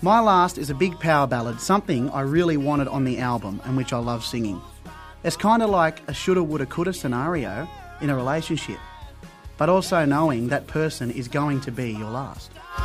My Last is a big power ballad, something I really wanted on the album and which I love singing. It's kind of like a shoulda, woulda, coulda scenario in a relationship, but also knowing that person is going to be your last.